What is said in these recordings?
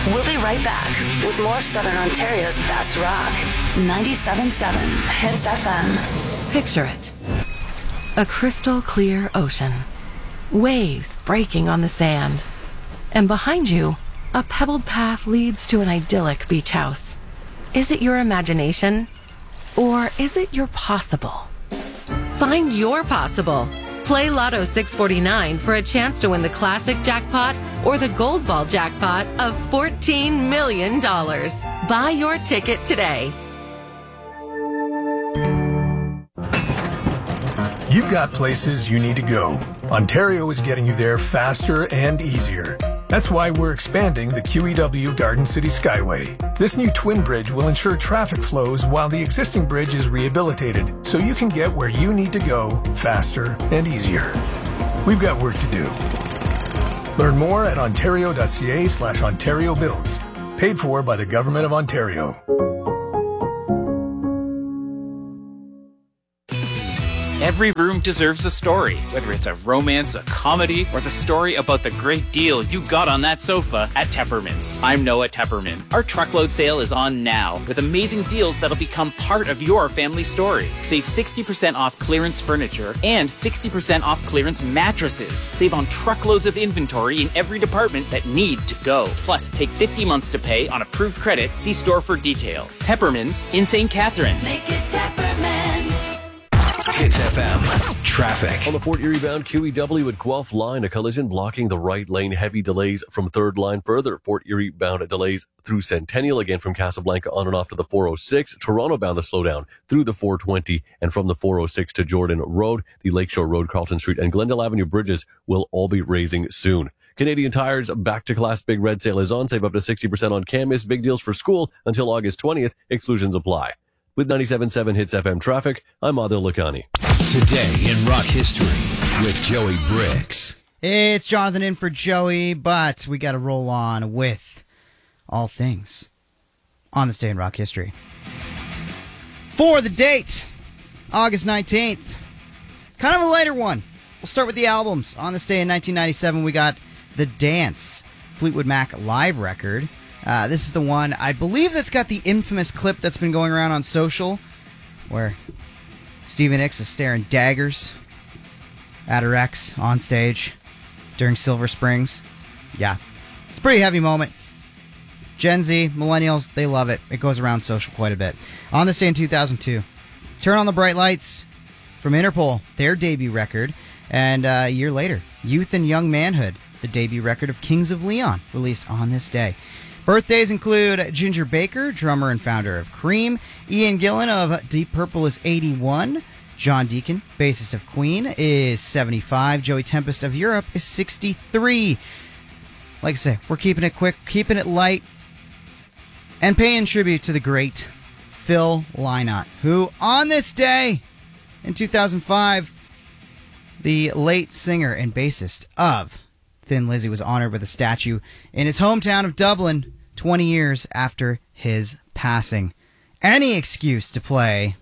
We'll be right back with more of Southern Ontario's best rock. 97.7 Hits FM. Picture it. A crystal clear ocean. Waves breaking on the sand. And behind you, a pebbled path leads to an idyllic beach house. Is it your imagination? Or is it your possible? Find your possible. Play Lotto 649 for a chance to win the classic jackpot or the gold ball jackpot of $14 million. Buy your ticket today. You've got places you need to go. Ontario is getting you there faster and easier. That's why we're expanding the QEW Garden City Skyway. This new twin bridge will ensure traffic flows while the existing bridge is rehabilitated, so you can get where you need to go faster and easier. We've got work to do. Learn more at ontario.ca/Ontario Builds. Paid for by the Government of Ontario. Every room deserves a story, whether it's a romance, a comedy, or the story about the great deal you got on that sofa at Tepperman's. I'm Noah Tepperman. Our truckload sale is on now, with amazing deals that'll become part of your family story. Save 60% off clearance furniture and 60% off clearance mattresses. Save on truckloads of inventory in every department that need to go. Plus, take 50 months to pay on approved credit. See store for details. Tepperman's in St. Catharines. Make it Tepperman's. Hits FM. Traffic. On the Fort Erie bound QEW at Guelph line, a collision blocking the right lane. Heavy delays from third line. Further, Fort Erie bound delays through Centennial, again from Casablanca on and off to the 406. Toronto bound the slowdown through the 420 and from the 406 to Jordan Road. The Lakeshore Road, Carlton Street, and Glendale Avenue bridges will all be raising soon. Canadian Tire's Back to Class Big Red Sale is on. Save up to 60% on Camus. Big deals for school until August 20th. Exclusions apply. With 97.7 Hits FM traffic, I'm Adil Lakhani. Today in rock history with Joey Bricks. It's Jonathan in for Joey, but we got to roll on with all things on this day in rock history. For the date, August 19th, kind of a lighter one. We'll start with the albums. On this day in 1997, we got The Dance, Fleetwood Mac live record. This is the one, I believe, that's got the infamous clip that's been going around on social, where Stevie Nicks is staring daggers at her ex on stage during Silver Springs. Yeah, it's a pretty heavy moment. Gen Z, millennials, they love it. It goes around social quite a bit. On this day in 2002, Turn on the Bright Lights from Interpol, their debut record. And a year later, Youth and Young Manhood, the debut record of Kings of Leon, released on this day. Birthdays include Ginger Baker, drummer and founder of Cream. Ian Gillan of Deep Purple is 81. John Deacon, bassist of Queen, is 75. Joey Tempest of Europe is 63. Like I say, we're keeping it quick, keeping it light, and paying tribute to the great Phil Lynott, who on this day in 2005, the late singer and bassist of Thin Lizzy was honored with a statue in his hometown of Dublin 20 years after his passing. Any excuse to play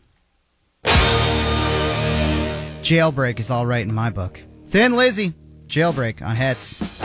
Jailbreak is all right in my book. Thin Lizzy, Jailbreak on Hits.